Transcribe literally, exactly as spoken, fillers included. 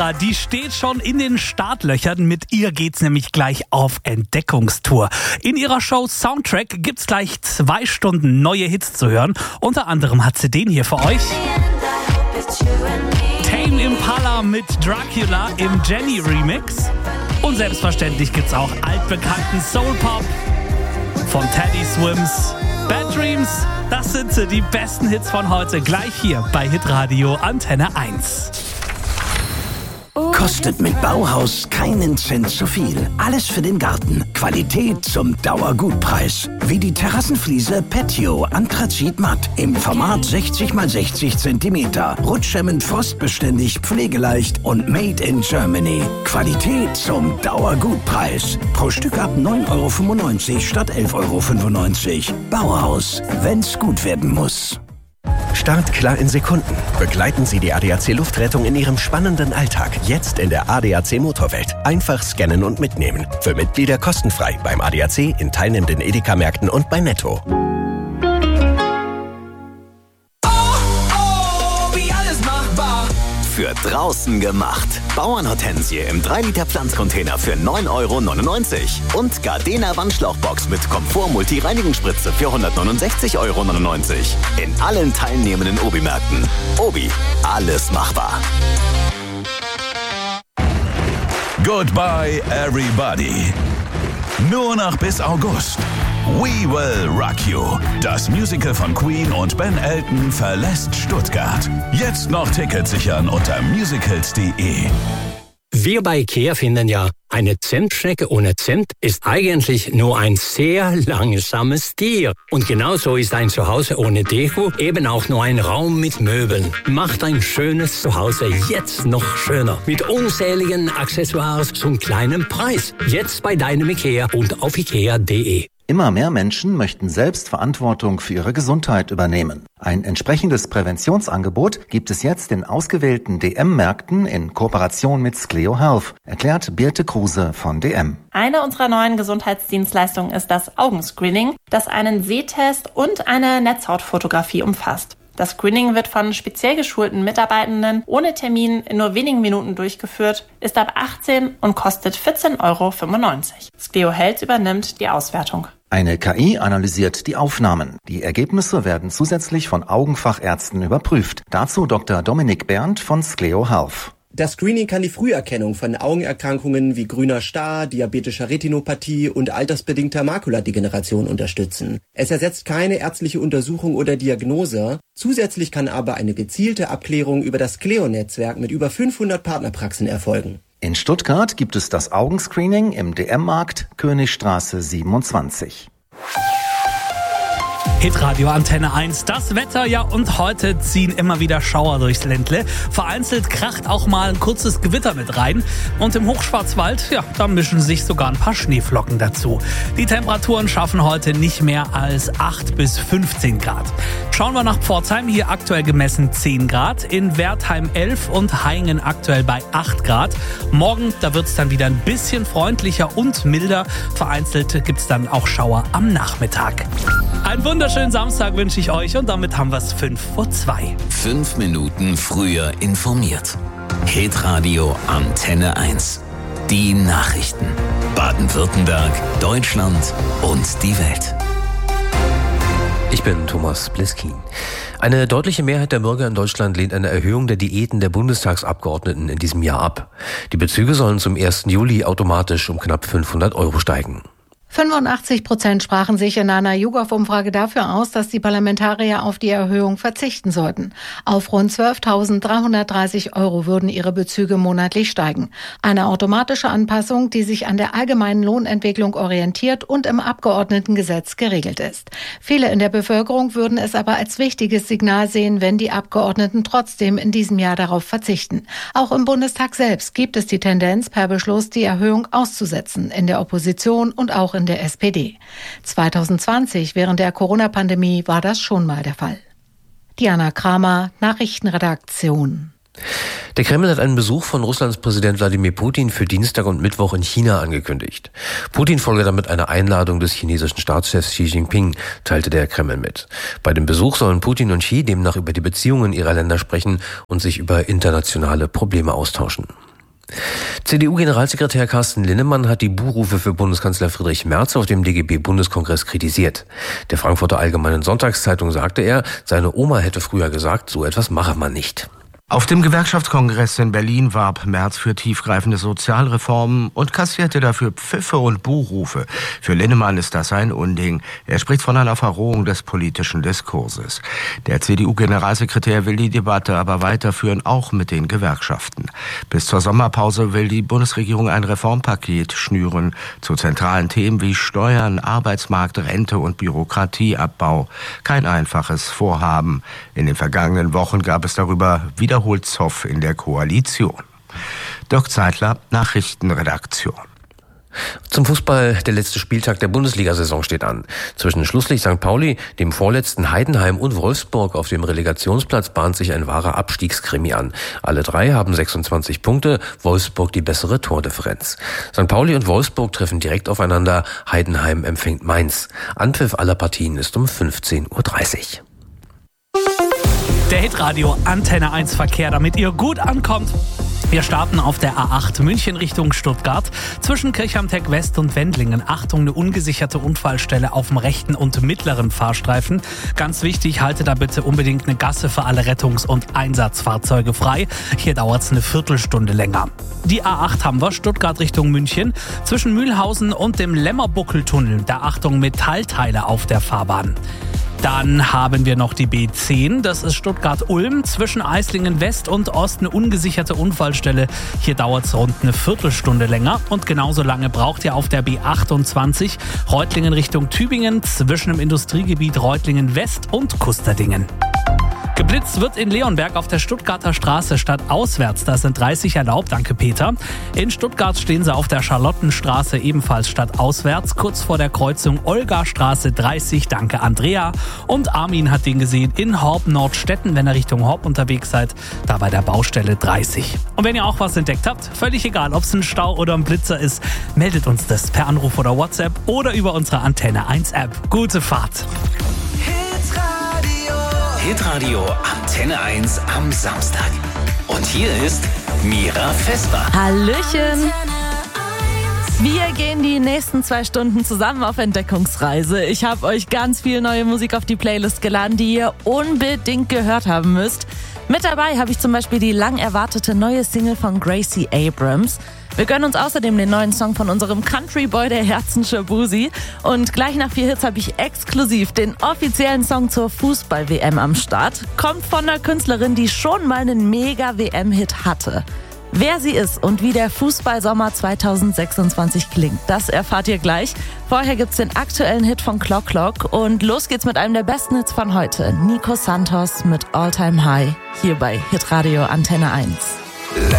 Die steht schon in den Startlöchern. Mit ihr geht's nämlich gleich auf Entdeckungstour. In ihrer Show Soundtrack gibt's gleich zwei Stunden neue Hits zu hören. Unter anderem hat sie den hier für euch. Tame Impala mit Dracula im Jenny Remix. Und selbstverständlich gibt's auch altbekannten Soul Pop von Teddy Swims. Bad Dreams, das sind sie, die besten Hits von heute. Gleich hier bei Hitradio Antenne eins. Kostet mit Bauhaus keinen Cent zu viel. Alles für den Garten. Qualität zum Dauergutpreis. Wie die Terrassenfliese Patio Anthrazit Matt im Format sechzig mal sechzig Zentimeter. Rutschhemmend, frostbeständig, pflegeleicht und made in Germany. Qualität zum Dauergutpreis. Pro Stück ab neun Euro fünfundneunzig statt elf Euro fünfundneunzig. Bauhaus, wenn's gut werden muss. Start klar in Sekunden. Begleiten Sie die A D A C Luftrettung in Ihrem spannenden Alltag. Jetzt in der A D A C Motorwelt. Einfach scannen und mitnehmen. Für Mitglieder kostenfrei beim A D A C, in teilnehmenden Edeka-Märkten und bei Netto. Für draußen gemacht. Bauernhortensie im drei Liter Pflanzcontainer für neun Euro neunundneunzig. Und Gardena Wandschlauchbox mit Komfort-Multi-Reinigungsspritze für hundertneunundsechzig Euro neunundneunzig. In allen teilnehmenden Obi-Märkten. Obi, alles machbar. Goodbye everybody. Nur noch bis August. We Will Rock You. Das Musical von Queen und Ben Elton verlässt Stuttgart. Jetzt noch Tickets sichern unter musicals punkt de. Wir bei IKEA finden ja, eine Zimtschnecke ohne Zimt ist eigentlich nur ein sehr langsames Tier. Und genauso ist ein Zuhause ohne Deko eben auch nur ein Raum mit Möbeln. Macht ein schönes Zuhause jetzt noch schöner. Mit unzähligen Accessoires zum kleinen Preis. Jetzt bei deinem IKEA und auf ikea punkt de. Immer mehr Menschen möchten selbst Verantwortung für ihre Gesundheit übernehmen. Ein entsprechendes Präventionsangebot gibt es jetzt in ausgewählten D M-Märkten in Kooperation mit Skleo Health, erklärt Birte Kruse von D M. Eine unserer neuen Gesundheitsdienstleistungen ist das Augenscreening, das einen Sehtest und eine Netzhautfotografie umfasst. Das Screening wird von speziell geschulten Mitarbeitenden ohne Termin in nur wenigen Minuten durchgeführt, ist ab achtzehn und kostet vierzehn Euro fünfundneunzig. Skleo Health übernimmt die Auswertung. Eine K I analysiert die Aufnahmen. Die Ergebnisse werden zusätzlich von Augenfachärzten überprüft. Dazu Doktor Dominik Berndt von Skleo Health. Das Screening kann die Früherkennung von Augenerkrankungen wie grüner Star, diabetischer Retinopathie und altersbedingter Makuladegeneration unterstützen. Es ersetzt keine ärztliche Untersuchung oder Diagnose. Zusätzlich kann aber eine gezielte Abklärung über das Skleo-Netzwerk mit über fünfhundert Partnerpraxen erfolgen. In Stuttgart gibt es das Augenscreening im D M-Markt Königstraße siebenundzwanzig. Hitradio Antenne eins, das Wetter, ja, und heute ziehen immer wieder Schauer durchs Ländle. Vereinzelt kracht auch mal ein kurzes Gewitter mit rein. Und im Hochschwarzwald, ja, da mischen sich sogar ein paar Schneeflocken dazu. Die Temperaturen schaffen heute nicht mehr als acht bis fünfzehn Grad. Schauen wir nach Pforzheim, hier aktuell gemessen zehn Grad, in Wertheim elf und Haingen aktuell bei acht Grad. Morgen, da wird's dann wieder ein bisschen freundlicher und milder. Vereinzelt gibt's dann auch Schauer am Nachmittag. Ein wunderschönen Samstag wünsche ich euch und damit haben wir es fünf vor zwei. Fünf Minuten früher informiert. Hitradio Antenne eins. Die Nachrichten. Baden-Württemberg, Deutschland und die Welt. Ich bin Thomas Bliskin. Eine deutliche Mehrheit der Bürger in Deutschland lehnt eine Erhöhung der Diäten der Bundestagsabgeordneten in diesem Jahr ab. Die Bezüge sollen zum ersten Juli automatisch um knapp fünfhundert Euro steigen. fünfundachtzig Prozent sprachen sich in einer YouGov-Umfrage dafür aus, dass die Parlamentarier auf die Erhöhung verzichten sollten. Auf rund zwölftausenddreihundertdreißig Euro würden ihre Bezüge monatlich steigen. Eine automatische Anpassung, die sich an der allgemeinen Lohnentwicklung orientiert und im Abgeordnetengesetz geregelt ist. Viele in der Bevölkerung würden es aber als wichtiges Signal sehen, wenn die Abgeordneten trotzdem in diesem Jahr darauf verzichten. Auch im Bundestag selbst gibt es die Tendenz, per Beschluss die Erhöhung auszusetzen, in der Opposition und auch in der S P D. zweitausendzwanzig, während der Corona-Pandemie, war das schon mal der Fall. Diana Kramer, Nachrichtenredaktion. Der Kreml hat einen Besuch von Russlands Präsident Wladimir Putin für Dienstag und Mittwoch in China angekündigt. Putin folge damit einer Einladung des chinesischen Staatschefs Xi Jinping, teilte der Kreml mit. Bei dem Besuch sollen Putin und Xi demnach über die Beziehungen ihrer Länder sprechen und sich über internationale Probleme austauschen. C D U-Generalsekretär Carsten Linnemann hat die Buhrufe für Bundeskanzler Friedrich Merz auf dem D G B-Bundeskongress kritisiert. Der Frankfurter Allgemeinen Sonntagszeitung sagte er, seine Oma hätte früher gesagt, so etwas mache man nicht. Auf dem Gewerkschaftskongress in Berlin warb Merz für tiefgreifende Sozialreformen und kassierte dafür Pfiffe und Buhrufe. Für Linnemann ist das ein Unding. Er spricht von einer Verrohung des politischen Diskurses. Der C D U-Generalsekretär will die Debatte aber weiterführen, auch mit den Gewerkschaften. Bis zur Sommerpause will die Bundesregierung ein Reformpaket schnüren zu zentralen Themen wie Steuern, Arbeitsmarkt, Rente und Bürokratieabbau. Kein einfaches Vorhaben. In den vergangenen Wochen gab es darüber wieder holt Zoff in der Koalition. Dirk Zeitler, Nachrichtenredaktion. Zum Fußball, der letzte Spieltag der Bundesliga-Saison steht an. Zwischen Schlusslicht Sankt Pauli, dem vorletzten Heidenheim und Wolfsburg auf dem Relegationsplatz bahnt sich ein wahrer Abstiegskrimi an. Alle drei haben sechsundzwanzig Punkte, Wolfsburg die bessere Tordifferenz. Sankt Pauli und Wolfsburg treffen direkt aufeinander, Heidenheim empfängt Mainz. Anpfiff aller Partien ist um fünfzehn Uhr dreißig. Der Hitradio Antenne eins Verkehr, damit ihr gut ankommt. Wir starten auf der A acht München Richtung Stuttgart. Zwischen Kirchhamtech West und Wendlingen. Achtung, eine ungesicherte Unfallstelle auf dem rechten und mittleren Fahrstreifen. Ganz wichtig, haltet da bitte unbedingt eine Gasse für alle Rettungs- und Einsatzfahrzeuge frei. Hier dauert es eine Viertelstunde länger. Die A acht haben wir, Stuttgart Richtung München. Zwischen Mühlhausen und dem Lämmerbuckeltunnel. Da Achtung, Metallteile auf der Fahrbahn. Dann haben wir noch die B zehn, das ist Stuttgart-Ulm, zwischen Eislingen West und Ost eine ungesicherte Unfallstelle. Hier dauert es rund eine Viertelstunde länger und genauso lange braucht ihr auf der B achtundzwanzig Reutlingen Richtung Tübingen zwischen dem Industriegebiet Reutlingen West und Kusterdingen. Geblitzt wird in Leonberg auf der Stuttgarter Straße statt auswärts. Da sind dreißig erlaubt, danke Peter. In Stuttgart stehen sie auf der Charlottenstraße ebenfalls statt auswärts. Kurz vor der Kreuzung Olgastraße dreißig, danke Andrea. Und Armin hat den gesehen in Horb-Nordstetten, wenn ihr Richtung Horb unterwegs seid. Da bei der Baustelle dreißig. Und wenn ihr auch was entdeckt habt, völlig egal, ob es ein Stau oder ein Blitzer ist, meldet uns das per Anruf oder WhatsApp oder über unsere Antenne eins App. Gute Fahrt! Hitradio Antenne eins am Samstag. Und hier ist Mira Vesper. Hallöchen! Wir gehen die nächsten zwei Stunden zusammen auf Entdeckungsreise. Ich habe euch ganz viel neue Musik auf die Playlist geladen, die ihr unbedingt gehört haben müsst. Mit dabei habe ich zum Beispiel die lang erwartete neue Single von Gracie Abrams. Wir gönnen uns außerdem den neuen Song von unserem Country Boy der Herzen Shabuzi. Und gleich nach vier Hits habe ich exklusiv den offiziellen Song zur Fußball-W M am Start. Kommt von einer Künstlerin, die schon mal einen Mega-W M-Hit hatte. Wer sie ist und wie der Fußballsommer zweitausendsechsundzwanzig klingt, das erfahrt ihr gleich. Vorher gibt's den aktuellen Hit von Clock Clock und los geht's mit einem der besten Hits von heute. Nico Santos mit All Time High hier bei Hitradio Antenne eins.